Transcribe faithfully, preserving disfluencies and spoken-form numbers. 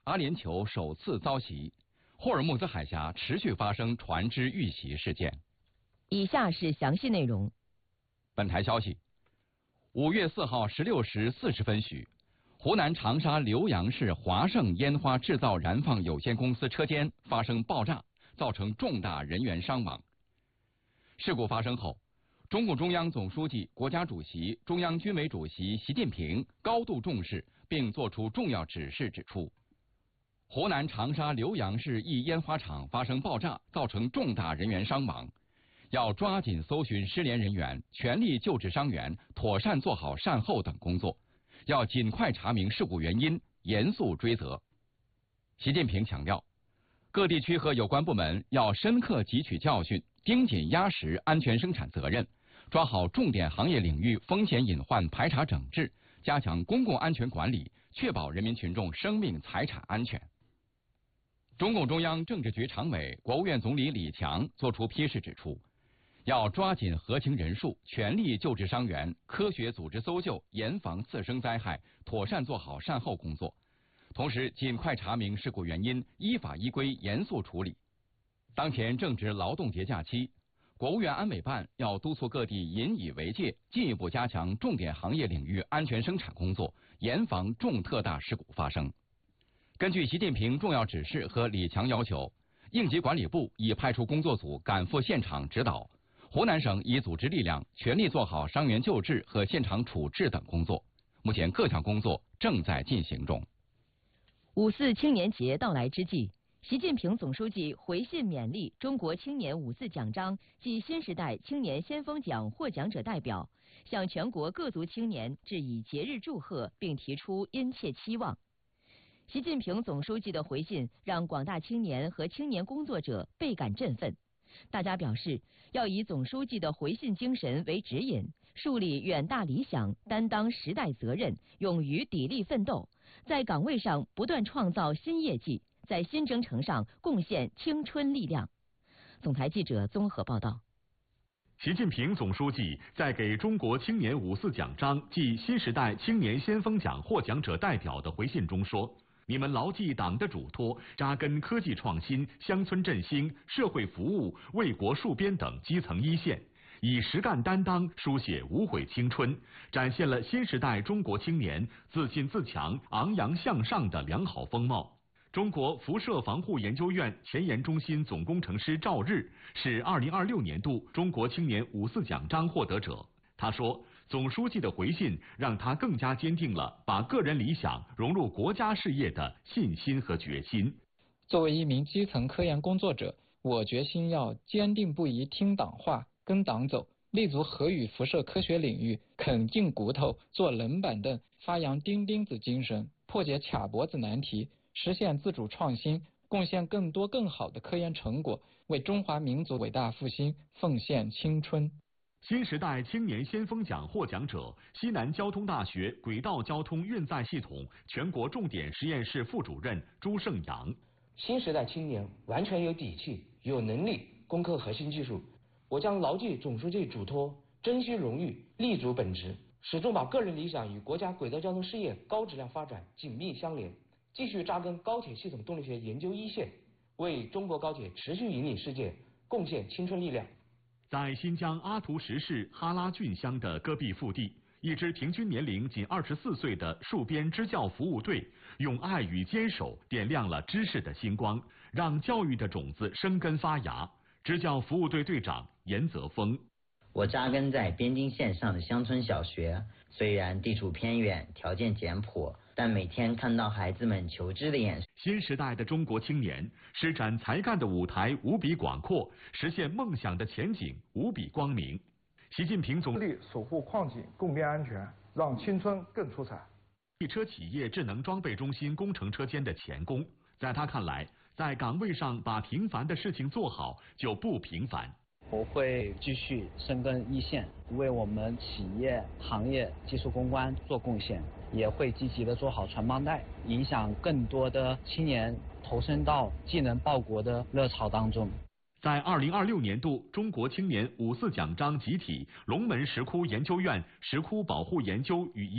阿联酋首次遭袭，霍尔木兹海峡持续发生船只遇袭事件。 以下是详细内容。 本台消息，五月四号十六时四十分许，湖南长沙浏阳市华盛烟花制造燃放有限公司车间发生爆炸，造成重大人员伤亡。事故发生后，中共中央总书记、国家主席、中央军委主席习近平高度重视，并作出重要指示，指出，湖南长沙浏阳市一烟花厂发生爆炸，造成重大人员伤亡，要抓紧搜寻失联人员，全力救治伤员，妥善做好善后等工作，要尽快查明事故原因，严肃追责。习近平强调，各地区和有关部门要深刻汲取教训，盯紧压实安全生产责任，抓好重点行业领域风险隐患排查整治，加强公共安全管理，确保人民群众生命财产安全。中共中央政治局常委、国务院总理李强作出批示指出，要抓紧核清人数，全力救治伤员，科学组织搜救，严防次生灾害，妥善做好善后工作，同时尽快查明事故原因，依法依规严肃处理。当前正值劳动节假期，国务院安委办要督促各地引以为戒，进一步加强重点行业领域安全生产工作，严防重特大事故发生。根据习近平重要指示和李强要求，应急管理部已派出工作组赶赴现场指导，湖南省已组织力量全力做好伤员救治和现场处置等工作。目前各项工作正在进行中。 五四青年节到来之际，习近平总书记回信勉励中国青年五四奖章暨新时代青年先锋奖获奖者代表，向全国各族青年致以节日祝贺，并提出殷切期望。习近平总书记的回信让广大青年和青年工作者倍感振奋。大家表示，要以总书记的回信精神为指引，树立远大理想，担当时代责任，勇于砥砺奋斗，在岗位上不断创造新业绩，在新征程上贡献青春力量。总台记者综合报道。 习近平总书记在给中国青年五四奖章暨新时代青年先锋奖获奖者代表的回信中说，你们牢记党的嘱托，扎根科技创新、乡村振兴、社会服务、为国戍边等基层一线，以实干担当书写无悔青春，展现了新时代中国青年自信自强、昂扬向上的良好风貌。中国辐射防护研究院前沿中心总工程师赵日是二零二六年度中国青年五四奖章获得者。他说，总书记的回信让他更加坚定了把个人理想融入国家事业的信心和决心。 作为一名基层科研工作者，我决心要坚定不移听党话，跟党走，立足核与辐射科学领域，啃硬骨头，坐冷板凳，发扬钉钉子精神，破解卡脖子难题，实现自主创新，贡献更多更好的科研成果，为中华民族伟大复兴奉献青春。 新时代青年先锋奖获奖者，西南交通大学轨道交通运载系统全国重点实验室副主任朱胜阳。 新时代青年完全有底气、有能力攻克核心技术，我将牢记总书记嘱托，珍惜荣誉，立足本职，始终把个人理想与国家轨道交通事业高质量发展紧密相连，继续扎根高铁系统动力学研究一线，为中国高铁持续引领世界贡献青春力量。 在新疆阿图什市哈拉峻乡的戈壁腹地，一支平均年龄仅二十四岁的戍边支教服务队，用爱与坚守点亮了知识的星光，让教育的种子生根发芽。支教服务队队长严泽峰： 我扎根在边境线上的乡村小学，虽然地处偏远，条件简朴，但每天看到孩子们求知的眼神。 新时代的中国青年施展才干的舞台无比广阔，实现梦想的前景无比光明。习近平总力守护矿井供电安全，让青春更出彩。 汽车企业智能装备中心工程车间的钳工，在他看来，在岗位上把平凡的事情做好就不平凡。 我会继续深耕一线，为我们企业、行业技术攻关做贡献，也会积极的做好传帮带，影响更多的青年投身到技能报国的热潮当中。 在二零二六年度中国青年五四奖章集体龙门石窟研究院石窟保护研究与